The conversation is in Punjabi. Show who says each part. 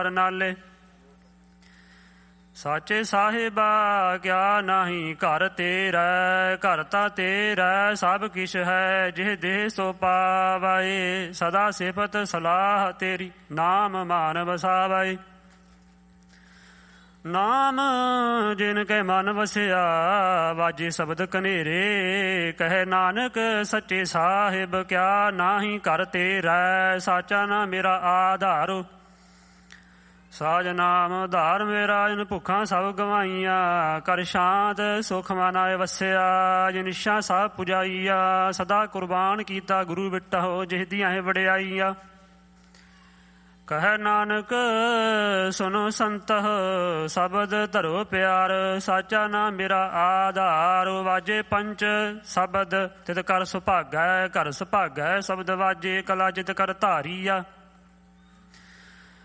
Speaker 1: ਨਾਲੇ ਸਾਚੇ ਸਾਹਿਬਾ ਕਿਆ ਨਾਹੀ ਘਰ ਤੇਰਾ, ਘਰ ਤਾਂ ਤੇਰਾ ਸਭ ਕਿਛ ਹੈ, ਜਿਹ ਦੇਹ ਸੋ ਪਾਵੈ। ਸਦਾ ਸਿਫਤ ਸਲਾਹ ਤੇਰੀ, ਨਾਮ ਮਾਨ ਵਸਾਵੈ। ਨਾਮ ਜਿਨ ਕੇ ਮਨ ਵਸਿਆ, ਵਾਜੇ ਸ਼ਬਦ ਕਨੇਰੇ। ਕਹੇ ਨਾਨਕ ਸੱਚੇ ਸਾਹਿਬ ਕਿਆ ਨਾਹੀ ਘਰ ਤੇਰਾ, ਸਾਚਾ ਨਾ ਮੇਰਾ ਆਧਾਰੋ। ਸਾਜ ਨਾਮ ਉਧਾਰ ਮੇਰਾ, ਜਿਨ ਭੁੱਖਾਂ ਸਭ ਗਵਾਈਆਂ। ਕਰ ਸ਼ਾਂਤ ਸੁਖ ਮਨ ਆਏ ਵਸਿਆ, ਜਿਨ ਨਿਸ਼ਾ ਸਭ ਪੁਜਾਈਆ। ਸਦਾ ਕੁਰਬਾਨ ਕੀਤਾ ਗੁਰੂ ਬਿਟਹੁ, ਜਿਹ ਦੀਆਂ ਹੈ ਵਡਿਆਈਆ। ਕਹੈ ਨਾਨਕ ਸੁਨੋ ਸੰਤਹ, ਸ਼ਬਦ ਧਰੋ ਪਿਆਰ। ਸਾਚਾ ਨਾ ਮੇਰਾ ਆਧਾਰ, ਵਾਜੇ ਪੰਚ ਸ਼ਬਦ ਤਿਤ ਕਰ ਸੁਭਾਗੈ। ਘਰ ਸੁਭਾਗੈ ਸ਼ਬਦ ਵਾਜੇ, ਕਲਾ ਜਿਤ ਕਰ ਧਾਰੀਆ।